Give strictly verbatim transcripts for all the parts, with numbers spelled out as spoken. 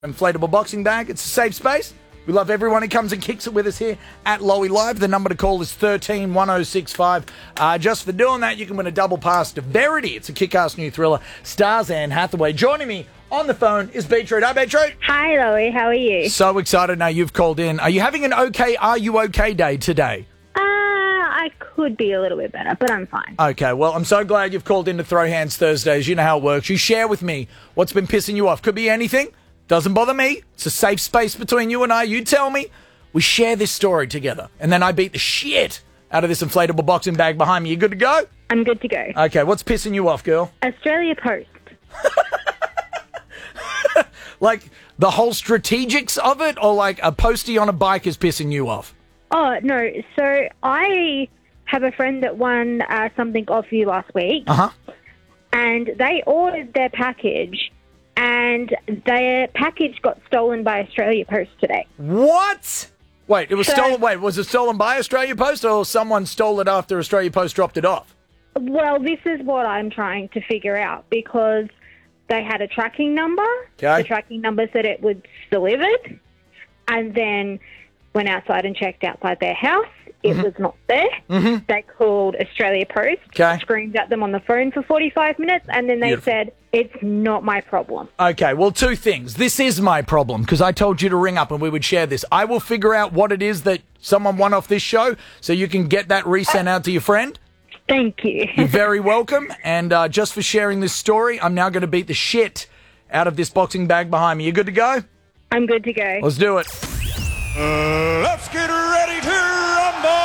Inflatable boxing bag. It's a safe space. We love everyone who comes and kicks it with us here at Lowy Live. The number to call is thirteen one oh six five. Uh, just for doing that, you can win a double pass to Verity. It's a kick-ass new thriller. Stars Anne Hathaway. Joining me on the phone is Beetroot. Hi, Beetroot. Hi, Lowy. How are you? So excited now you've called in. Are you having an okay, are you okay day today? Uh, I could be a little bit better, but I'm fine. Okay, well, I'm so glad you've called in to Throw Hands Thursdays. You know how it works. You share with me what's been pissing you off. Could be anything. Doesn't bother me. It's a safe space between you and I. You tell me. We share this story together. And then I beat the shit out of this inflatable boxing bag behind me. You good to go? I'm good to go. Okay, what's pissing you off, girl? Australia Post. Like the whole strategics of it, or like a postie on a bike is pissing you off? Oh, no. So I have a friend that won uh, something off you last week. Uh-huh. And they ordered their package, and their package got stolen by Australia Post today. What? Wait, it was So- stolen. Wait, was it stolen by Australia Post, or someone stole it after Australia Post dropped it off? Well, this is what I'm trying to figure out, because they had a tracking number. Okay. The tracking number said it was delivered, and then went outside and checked outside their house. It was not there. Mm-hmm. They called Australia Post, Okay. screamed at them on the phone for forty-five minutes, and then they Beautiful. said, it's not my problem. Okay, well, two things. This is my problem, because I told you to ring up and we would share this. I will figure out what it is that someone won off this show, so you can get that resent out to your friend. Thank you. You're very welcome. And uh, just for sharing this story, I'm now going to beat the shit out of this boxing bag behind me. You good to go? I'm good to go. Let's do it. Uh, let's get ready to rumble!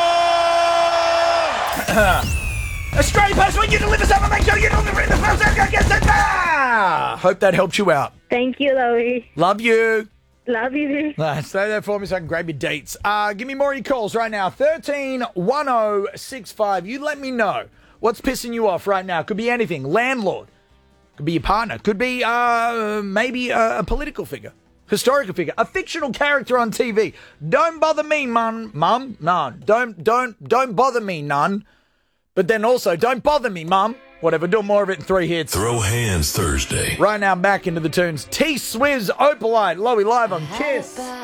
Australia Post, when you deliver something, make sure you deliver it the first time. Get it back. Hope that helped you out. Thank you, Lowy. Love you. Love you. Uh, stay there for me so I can grab your dates. Uh, give me more of your calls right now. thirteen one oh six five. You let me know what's pissing you off right now. Could be anything. Landlord. Could be your partner. Could be uh, maybe a, a political figure. Historical figure. A fictional character on T V. Don't bother me, mum. Mum? No. Don't, don't, don't bother me, none. But then also, don't bother me, mum. Whatever. Do more of it in three hits. Throw Hands Thursday. Right now, back into the tunes. T-Swizz, Opalite, Lowy Live on Kiss.